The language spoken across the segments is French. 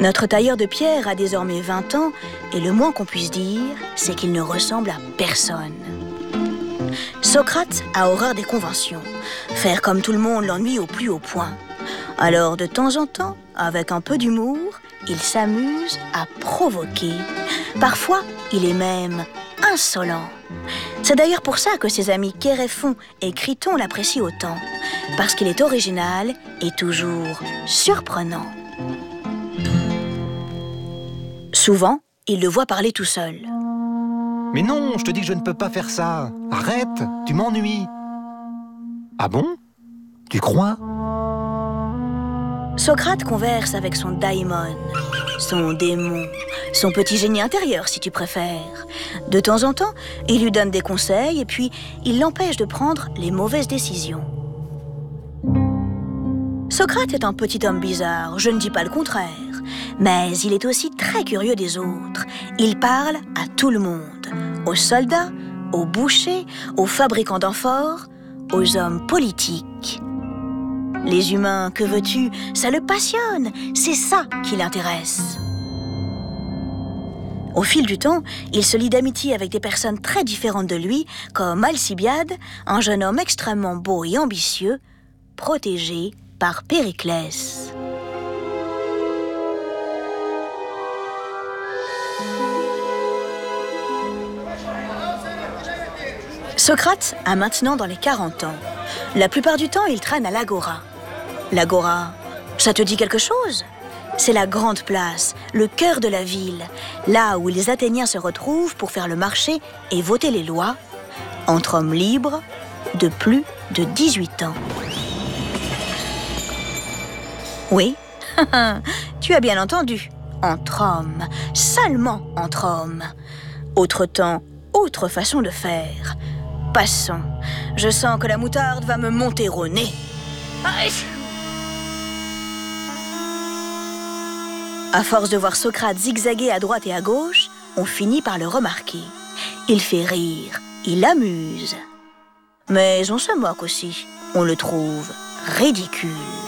Notre tailleur de pierre a désormais 20 ans et le moins qu'on puisse dire, c'est qu'il ne ressemble à personne. Socrate a horreur des conventions. Faire comme tout le monde l'ennuie au plus haut point. Alors, de temps en temps, avec un peu d'humour, il s'amuse à provoquer. Parfois, il est même insolent. C'est d'ailleurs pour ça que ses amis Kéréphon et Criton l'apprécient autant. Parce qu'il est original et toujours surprenant. Souvent, il le voit parler tout seul. Mais non, je te dis que je ne peux pas faire ça. Arrête, tu m'ennuies. Ah bon? Tu crois? Socrate converse avec son daimon, son démon, son petit génie intérieur si tu préfères. De temps en temps, il lui donne des conseils et puis il l'empêche de prendre les mauvaises décisions. Socrate est un petit homme bizarre, je ne dis pas le contraire. Mais il est aussi très curieux des autres. Il parle à tout le monde. Aux soldats, aux bouchers, aux fabricants d'amphores, aux hommes politiques. Les humains, que veux-tu, ça le passionne. C'est ça qui l'intéresse. Au fil du temps, il se lie d'amitié avec des personnes très différentes de lui, comme Alcibiade, un jeune homme extrêmement beau et ambitieux, protégé par Périclès. Socrate a maintenant dans les 40 ans. La plupart du temps, il traîne à l'Agora. L'Agora, ça te dit quelque chose? C'est la grande place, le cœur de la ville, là où les Athéniens se retrouvent pour faire le marché et voter les lois, entre hommes libres de plus de 18 ans. Oui, tu as bien entendu, entre hommes, seulement entre hommes. Autre temps, autre façon de faire. Passons, je sens que la moutarde va me monter au nez. À force de voir Socrate zigzaguer à droite et à gauche, on finit par le remarquer. Il fait rire, il amuse. Mais on se moque aussi, on le trouve ridicule.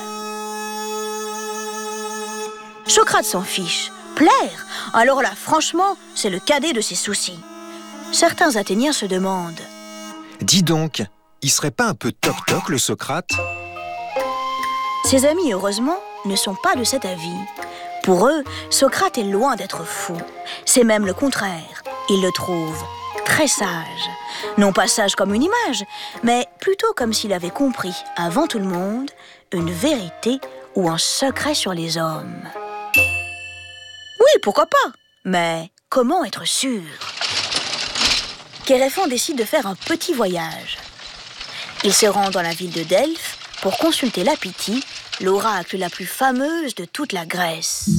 Socrate s'en fiche. Plaire, alors là, franchement, c'est le cadet de ses soucis. Certains Athéniens se demandent: Dis donc, il serait pas un peu toc-toc, le Socrate? Ses amis, heureusement, ne sont pas de cet avis. Pour eux, Socrate est loin d'être fou. C'est même le contraire. Ils le trouvent très sage. Non pas sage comme une image, mais plutôt comme s'il avait compris, avant tout le monde, une vérité ou un secret sur les hommes. Oui, pourquoi pas? Mais comment être sûr? Kéréphon décide de faire un petit voyage. Il se rend dans la ville de Delphes pour consulter la Pythie, l'oracle la plus fameuse de toute la Grèce.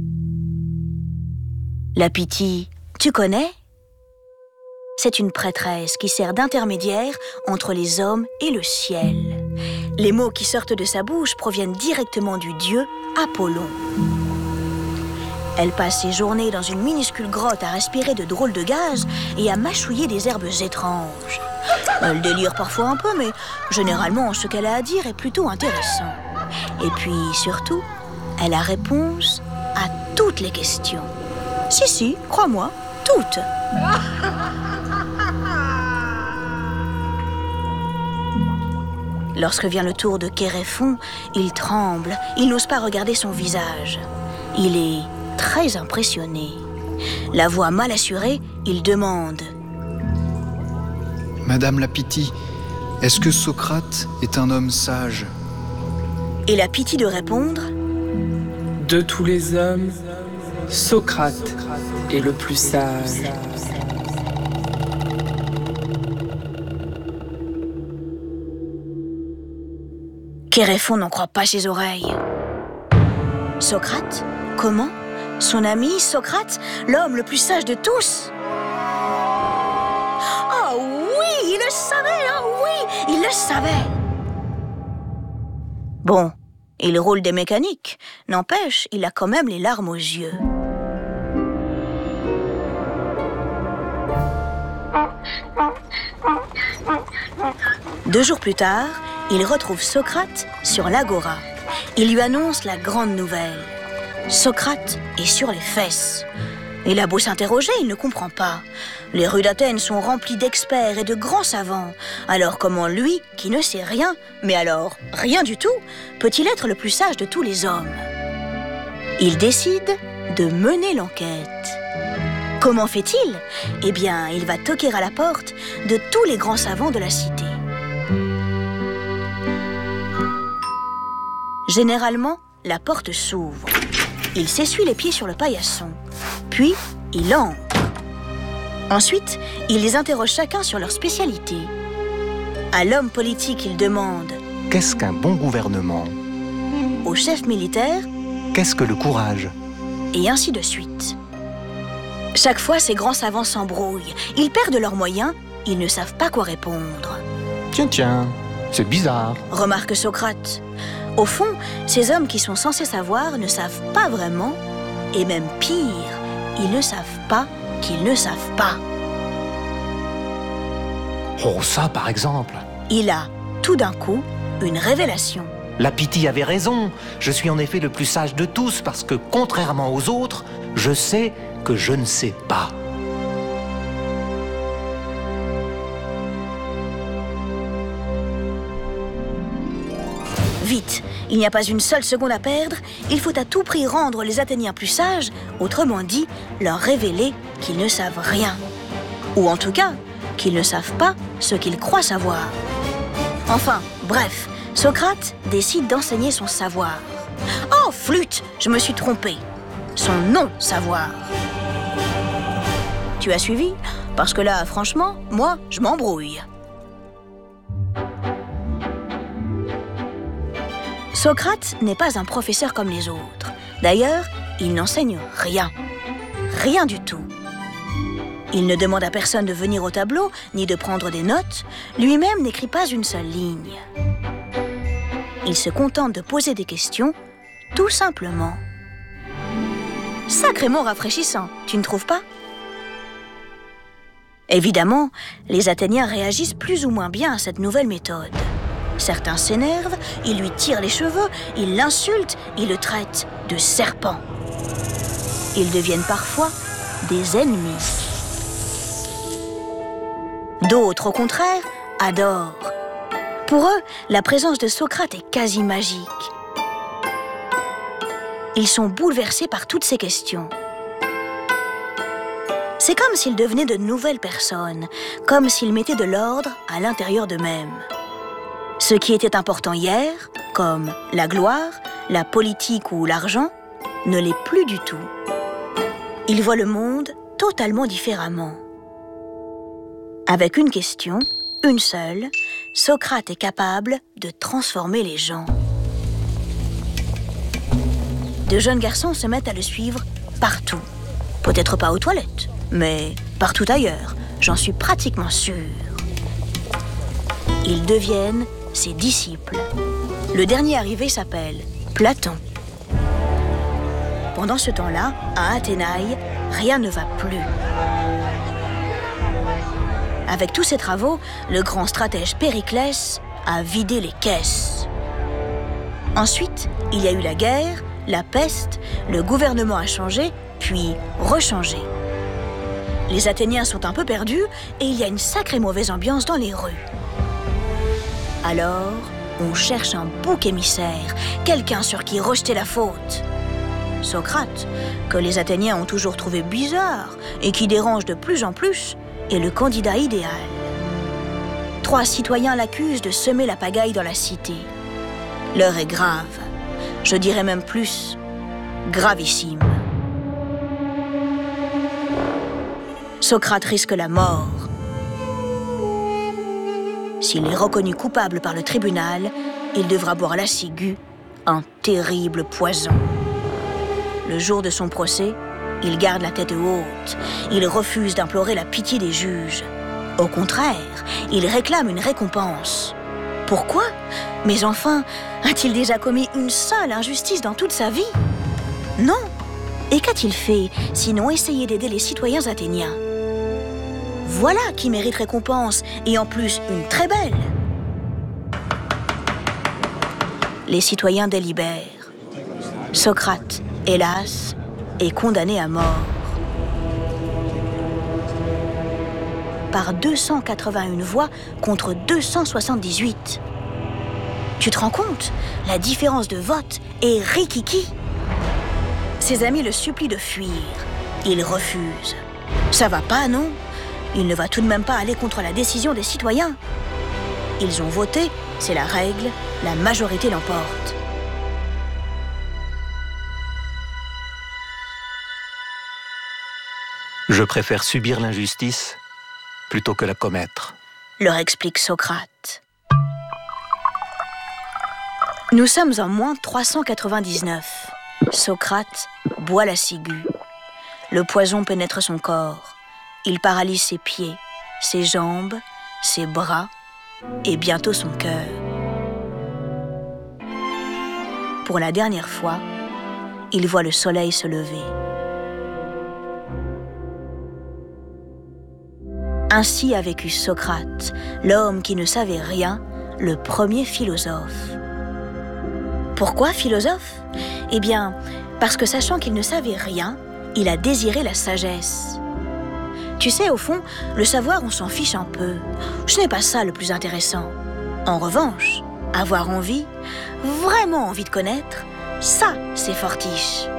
La Pythie, tu connais? C'est une prêtresse qui sert d'intermédiaire entre les hommes et le ciel. Les mots qui sortent de sa bouche proviennent directement du dieu Apollon. Elle passe ses journées dans une minuscule grotte à respirer de drôles de gaz et à mâchouiller des herbes étranges. Elle délire parfois un peu, mais généralement, ce qu'elle a à dire est plutôt intéressant. Et puis, surtout, elle a réponse à toutes les questions. Si, crois-moi, toutes. Lorsque vient le tour de Kéréphon, il tremble, il n'ose pas regarder son visage. Il est très impressionné. La voix mal assurée, il demande: Madame la Pythie, est-ce que Socrate est un homme sage? Et la Pythie de répondre: De tous les hommes, Socrate est le plus sage. Kéréphon n'en croit pas ses oreilles. Socrate? Comment? Son ami Socrate, l'homme le plus sage de tous? Oh oui, il le savait, hein, oui, il le savait. Bon, il roule des mécaniques. N'empêche, il a quand même les larmes aux yeux. Deux jours plus tard, il retrouve Socrate sur l'Agora. Il lui annonce la grande nouvelle. Socrate est sur les fesses. Il a beau s'interroger, il ne comprend pas. Les rues d'Athènes sont remplies d'experts et de grands savants. Alors comment lui, qui ne sait rien, mais alors rien du tout, peut-il être le plus sage de tous les hommes? Il décide de mener l'enquête. Comment fait-il? Eh bien, il va toquer à la porte de tous les grands savants de la cité. Généralement, la porte s'ouvre. Il s'essuie les pieds sur le paillasson. Puis, il entre. Ensuite, il les interroge chacun sur leur spécialité. À l'homme politique, il demande « Qu'est-ce qu'un bon gouvernement ?» au chef militaire « Qu'est-ce que le courage ?» et ainsi de suite. Chaque fois, ces grands savants s'embrouillent. Ils perdent leurs moyens, ils ne savent pas quoi répondre. « Tiens, c'est bizarre. » remarque Socrate. Au fond, ces hommes qui sont censés savoir ne savent pas vraiment, et même pire, ils ne savent pas qu'ils ne savent pas. Oh, ça par exemple. Il a, tout d'un coup, une révélation. La Pythie avait raison. Je suis en effet le plus sage de tous parce que, contrairement aux autres, je sais que je ne sais pas. Vite, il n'y a pas une seule seconde à perdre. Il faut à tout prix rendre les Athéniens plus sages, autrement dit, leur révéler qu'ils ne savent rien. Ou en tout cas, qu'ils ne savent pas ce qu'ils croient savoir. Enfin, bref, Socrate décide d'enseigner son savoir. Oh, flûte, je me suis trompée. Son non-savoir. Tu as suivi? Parce que là, franchement, moi, je m'embrouille. Socrate n'est pas un professeur comme les autres. D'ailleurs, il n'enseigne rien. Rien du tout. Il ne demande à personne de venir au tableau, ni de prendre des notes. Lui-même n'écrit pas une seule ligne. Il se contente de poser des questions, tout simplement. Sacrément rafraîchissant, tu ne trouves pas? Évidemment, les Athéniens réagissent plus ou moins bien à cette nouvelle méthode. Certains s'énervent, ils lui tirent les cheveux, ils l'insultent, ils le traitent de serpent. Ils deviennent parfois des ennemis. D'autres, au contraire, adorent. Pour eux, la présence de Socrate est quasi magique. Ils sont bouleversés par toutes ces questions. C'est comme s'ils devenaient de nouvelles personnes, comme s'ils mettaient de l'ordre à l'intérieur d'eux-mêmes. Ce qui était important hier, comme la gloire, la politique ou l'argent, ne l'est plus du tout. Ils voient le monde totalement différemment. Avec une question, une seule, Socrate est capable de transformer les gens. De jeunes garçons se mettent à le suivre partout. Peut-être pas aux toilettes, mais partout ailleurs, j'en suis pratiquement sûre. Ils deviennent ses disciples. Le dernier arrivé s'appelle Platon. Pendant ce temps-là, à Athénaï, rien ne va plus. Avec tous ses travaux, le grand stratège Périclès a vidé les caisses. Ensuite, il y a eu la guerre, la peste, le gouvernement a changé, puis rechangé. Les Athéniens sont un peu perdus et il y a une sacrée mauvaise ambiance dans les rues. Alors, on cherche un bouc émissaire, quelqu'un sur qui rejeter la faute. Socrate, que les Athéniens ont toujours trouvé bizarre et qui dérange de plus en plus, est le candidat idéal. 3 citoyens l'accusent de semer la pagaille dans la cité. L'heure est grave, je dirais même plus, gravissime. Socrate risque la mort. S'il est reconnu coupable par le tribunal, il devra boire la ciguë, un terrible poison. Le jour de son procès, il garde la tête haute. Il refuse d'implorer la pitié des juges. Au contraire, il réclame une récompense. Pourquoi? Mais enfin, a-t-il déjà commis une seule injustice dans toute sa vie? Non. Et qu'a-t-il fait, sinon essayer d'aider les citoyens athéniens? Voilà qui mérite récompense, et en plus une très belle. Les citoyens délibèrent. Socrate hélas, est condamné à mort. Par 281 voix contre 278. Tu te rends compte? La différence de vote est rikiki. Ses amis le supplient de fuir. Il refuse. Ça va pas, non? Il ne va tout de même pas aller contre la décision des citoyens. Ils ont voté, c'est la règle, la majorité l'emporte. Je préfère subir l'injustice plutôt que la commettre, leur explique Socrate. Nous sommes en moins 399. Socrate boit la ciguë. Le poison pénètre son corps. Il paralyse ses pieds, ses jambes, ses bras et bientôt son cœur. Pour la dernière fois, il voit le soleil se lever. Ainsi a vécu Socrate, l'homme qui ne savait rien, le premier philosophe. Pourquoi philosophe? Eh bien, parce que sachant qu'il ne savait rien, il a désiré la sagesse. Tu sais, au fond, le savoir, on s'en fiche un peu. Ce n'est pas ça le plus intéressant. En revanche, avoir envie, vraiment envie de connaître, ça, c'est fortiche.